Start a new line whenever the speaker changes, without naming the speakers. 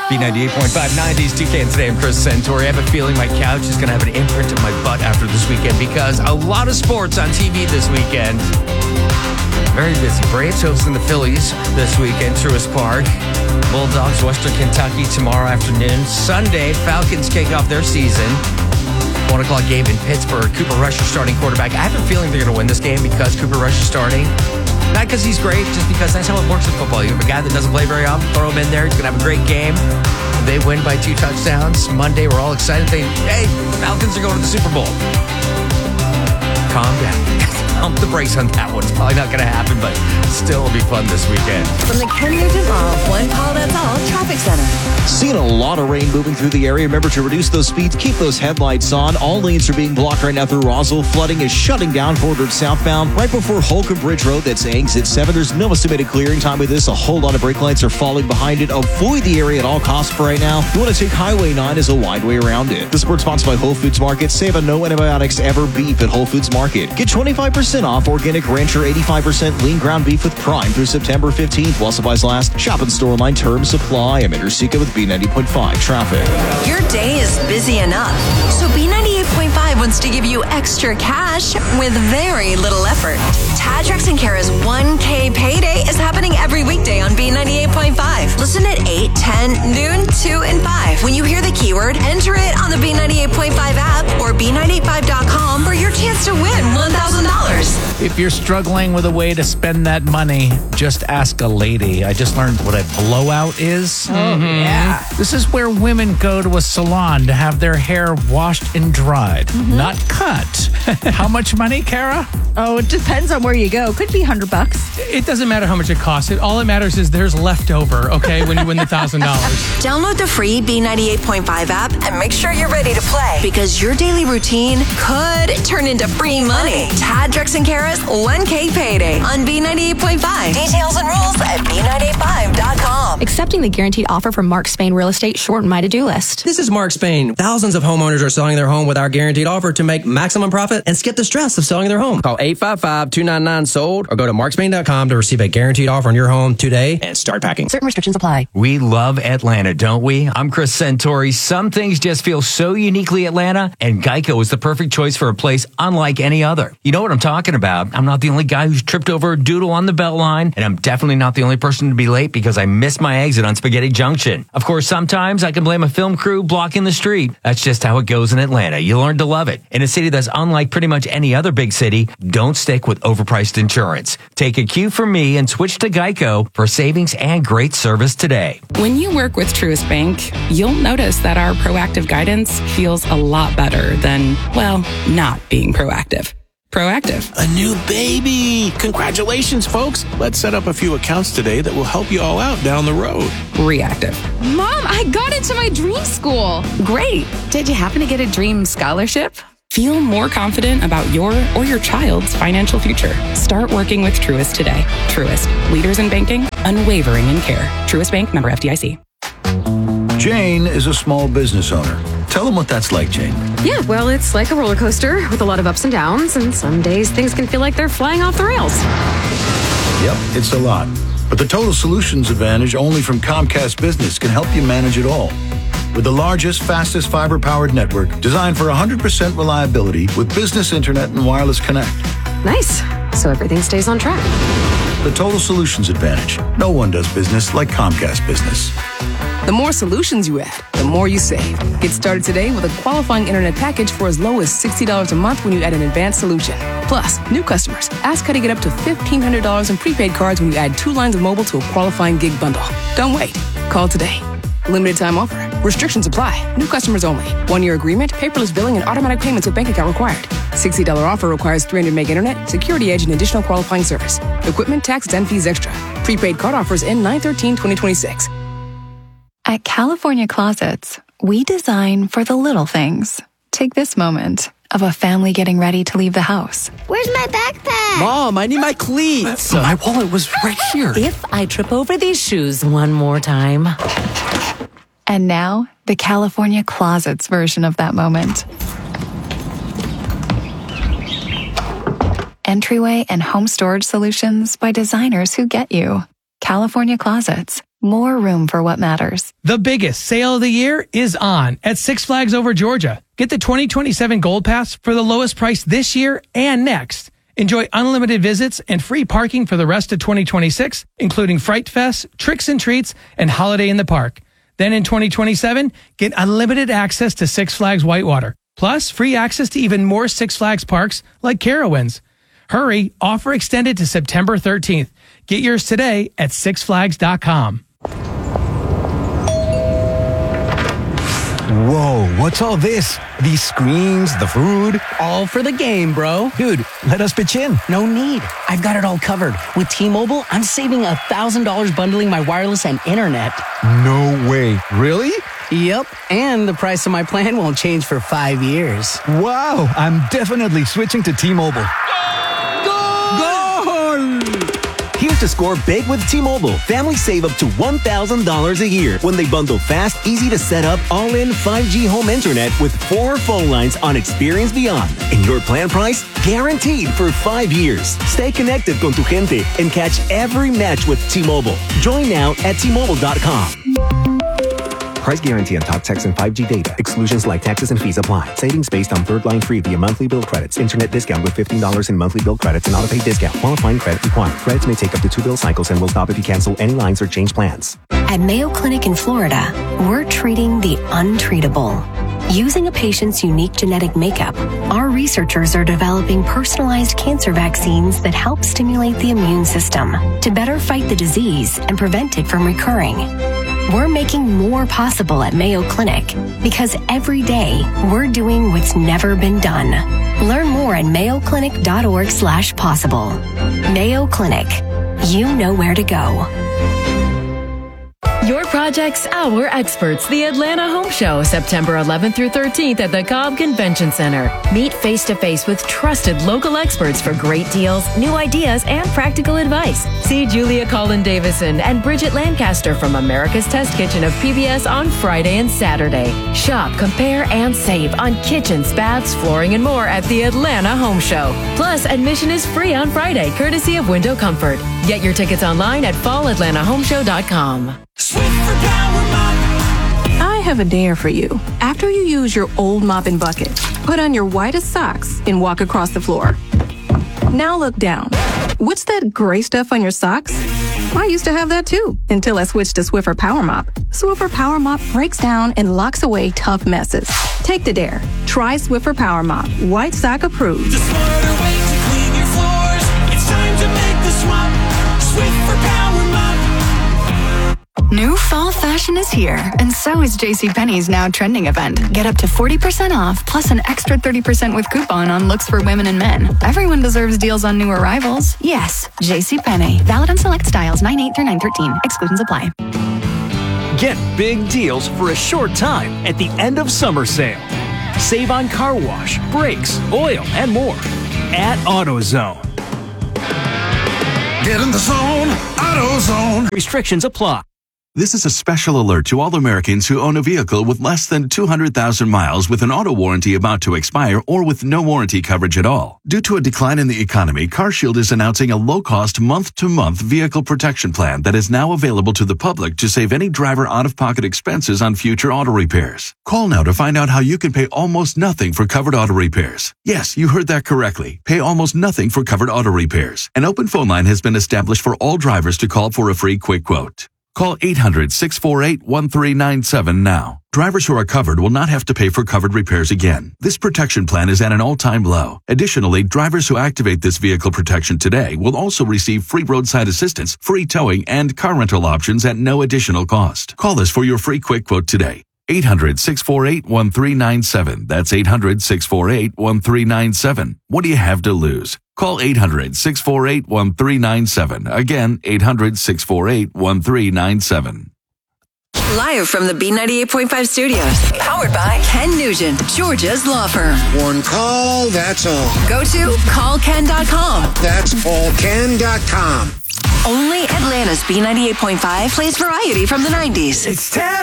B98.5, 90s, 2K, and today I'm Chris Santori. I have a feeling my couch is going to have an imprint of my butt after this weekend because a lot of sports on TV this weekend. Very busy. Braves hosting the Phillies this weekend, Truist Park. Bulldogs, Western Kentucky tomorrow afternoon. Sunday, Falcons kick off their season. 1 o'clock game in Pittsburgh. Cooper Rush is starting quarterback. I have a feeling they're going to win this game because Cooper Rush is starting. Not because he's great, just because that's how it works in football. You have a guy that doesn't play very often, throw him in there, he's going to have a great game. They win by 2 touchdowns. Monday, we're all excited. Hey, Falcons are going to the Super Bowl. Calm down. Pump the brakes on that one. It's probably not going to happen, but still it'll be fun this weekend.
From the Ken Nugent Off One Call That's All Traffic Center.
Seeing a lot of rain moving through the area. Remember to reduce those speeds. Keep those headlights on. All lanes are being blocked right now through Roswell. Flooding is shutting down Fordham southbound. Right before Holcomb Bridge Road, that's exit 7. There's no estimated clearing time with this. A whole lot of brake lights are falling behind it. Avoid the area at all costs for right now. You want to take Highway 9 as a wide way around it. The sports sponsored by Whole Foods Market. Save on no antibiotics ever beef at Whole Foods Market. Get 25% off organic rancher 85% lean ground beef with Prime through September 15th while supplies last. Shop and store online. Terms supply. I'm Intersika with B90.5 traffic.
Your day is busy enough, so B98.5 wants to give you extra cash with very little effort. Tadrex and Kara's 1K payday is happening every weekday on B98.5. Listen at 8, 10, noon, 2, and 5. When you hear the keyword, enter it on the B98.5 app or B985.com for your chance to win $1,000.
If you're struggling with a way to spend that money, just ask a lady. I just learned what a blowout is.
Yeah.
This is where women go to a salon to have their hair washed and dried, not cut. How much money, Kara?
Oh, it depends on where you go. Could be $100.
It doesn't matter how much it costs. All it matters is there's leftover, okay, when you win the $1,000.
Download the free B98.5 app and make sure you're ready to play because your daily routine could turn into free money. Tadrex and Kara's 1K payday on B98.5. Details and rules at B985.com.
Accepting the guaranteed offer from Mark Spain Real Estate shortened my to-do list.
This is Mark Spain. Thousands of homeowners are selling their home with our guaranteed offer to make maximum profit and skip the stress of selling their home. Call 855-299-SOLD or go to markspain.com to receive a guaranteed offer on your home today and start packing.
Certain restrictions apply.
We love Atlanta, don't we? I'm Chris Santori. Some things just feel so uniquely Atlanta, and Geico is the perfect choice for a place unlike any other. You know what I'm talking about. I'm not the only guy who's tripped over a doodle on the Beltline, and I'm definitely not the only person to be late because I missed my exit on Spaghetti Junction. Of course, sometimes I can blame a film crew blocking the street. That's just how it goes in Atlanta. You learn to love it. In a city that's unlike pretty much any other big city, don't stick with overpriced insurance. Take a cue from me and switch to Geico for savings and great service today.
When you work with Truist Bank, you'll notice that our proactive guidance feels a lot better than, well, not being proactive. Proactive.
A new baby. Congratulations, folks. Let's set up a few accounts today that will help you all out down the road.
Reactive.
Mom, I got into my dream school.
Great. Did you happen to get a dream scholarship? Feel more confident about your or your child's financial future. Start working with Truist today. Truist. Leaders in banking. Unwavering in care. Truist Bank, member FDIC.
Jane is a small business owner. Tell them what that's like, Jane.
Yeah, well, it's like a roller coaster with a lot of ups and downs, and some days things can feel like they're flying off the rails.
Yep, it's a lot. But the Total Solutions Advantage only from Comcast Business can help you manage it all. With the largest, fastest fiber-powered network designed for 100% reliability with business internet and wireless connect.
Nice. So everything stays on track.
The Total Solutions Advantage. No one does business like Comcast Business.
The more solutions you add, the more you save. Get started today with a qualifying internet package for as low as $60 a month when you add an advanced solution. Plus, new customers, ask how to get up to $1,500 in prepaid cards when you add 2 lines of mobile to a qualifying gig bundle. Don't wait. Call today. Limited time offer. Restrictions apply. New customers only. 1-year agreement, paperless billing, and automatic payments with bank account required. $60 offer requires 300 meg internet, security edge, and additional qualifying service. Equipment, tax, and fees extra. Prepaid card offers end 9/13/2026.
At California Closets, we design for the little things. Take this moment of a family getting ready to leave the house.
Where's my backpack?
Mom, I need my cleats.
My wallet was right here.
If I trip over these shoes one more time.
And now, the California Closets version of that moment. Entryway and home storage solutions by designers who get you. California Closets. More room for what matters.
The biggest sale of the year is on at Six Flags Over Georgia. Get the 2027 Gold Pass for the lowest price this year and next. Enjoy unlimited visits and free parking for the rest of 2026, including Fright Fest, Tricks and Treats, and Holiday in the Park. Then in 2027, get unlimited access to Six Flags Whitewater, plus free access to even more Six Flags parks like Carowinds. Hurry, offer extended to September 13th. Get yours today at sixflags.com.
Whoa, what's all this? These screens, the food?
All for the game, bro.
Dude, let us pitch in.
No need. I've got it all covered. With T-Mobile, I'm saving $1,000 bundling my wireless and internet.
No way. Really?
Yep, and the price of my plan won't change for 5 years.
Wow, I'm definitely switching to T-Mobile.
Here's to score big with T-Mobile. Families save up to $1,000 a year when they bundle fast, easy to set up, all-in 5G home internet with 4 phone lines on Experience Beyond. And your plan price? Guaranteed for 5 years. Stay connected con tu gente and catch every match with T-Mobile. Join now at T-Mobile.com. Price guarantee on top text and 5G data. Exclusions like taxes and fees apply. Savings based on third line free via monthly bill credits. Internet discount with $15 in monthly bill credits and auto-pay discount. Qualifying credit required. Credits may take up to 2 bill cycles and will stop if you cancel any lines or change plans.
At Mayo Clinic in Florida, we're treating the untreatable. Using a patient's unique genetic makeup, our researchers are developing personalized cancer vaccines that help stimulate the immune system to better fight the disease and prevent it from recurring. We're making more possible at Mayo Clinic because every day we're doing what's never been done. Learn more at mayoclinic.org/possible. Mayo Clinic. You know where to go.
Your project's our experts. The Atlanta Home Show, September 11th through 13th at the Cobb Convention Center. Meet face-to-face with trusted local experts for great deals, new ideas, and practical advice. See Julia Collin Davison and Bridget Lancaster from America's Test Kitchen of PBS on Friday and Saturday. Shop, compare, and save on kitchens, baths, flooring, and more at the Atlanta Home Show. Plus, admission is free on Friday, courtesy of Window Comfort. Get your tickets online at fallatlantahomeshow.com.
I have a dare for you. After you use your old mop and bucket, put on your whitest socks and walk across the floor. Now look down. What's that gray stuff on your socks? I used to have that too, until I switched to Swiffer Power Mop. Swiffer Power Mop breaks down and locks away tough messes. Take the dare. Try Swiffer Power Mop. White sock approved.
The smarter way to clean your floors. It's time to make the swap. Swiffer Power Mop.
New fall fashion is here, and so is JCPenney's now trending event. Get up to 40% off, plus an extra 30% with coupon on looks for women and men. Everyone deserves deals on new arrivals. Yes, JCPenney. Valid on select styles 9/8 through 9/13. Exclusions apply.
Get big deals for a short time at the end of summer sale. Save on car wash, brakes, oil, and more at AutoZone.
Get in the zone, AutoZone.
Restrictions apply.
This is a special alert to all Americans who own a vehicle with less than 200,000 miles with an auto warranty about to expire or with no warranty coverage at all. Due to a decline in the economy, CarShield is announcing a low-cost month-to-month vehicle protection plan that is now available to the public to save any driver out-of-pocket expenses on future auto repairs. Call now to find out how you can pay almost nothing for covered auto repairs. Yes, you heard that correctly. Pay almost nothing for covered auto repairs. An open phone line has been established for all drivers to call for a free quick quote. Call 800-648-1397 now. Drivers who are covered will not have to pay for covered repairs again. This protection plan is at an all-time low. Additionally, drivers who activate this vehicle protection today will also receive free roadside assistance, free towing, and car rental options at no additional cost. Call us for your free quick quote today. 800-648-1397. That's 800-648-1397. What do you have to lose? Call 800-648-1397. Again, 800-648-1397.
Live from the B98.5 studios. Powered by Ken Nugent, Georgia's law firm.
One call, that's all.
Go to callken.com.
That's callken.com.
Only Atlanta's B98.5 plays variety from the 90s.
It's 10.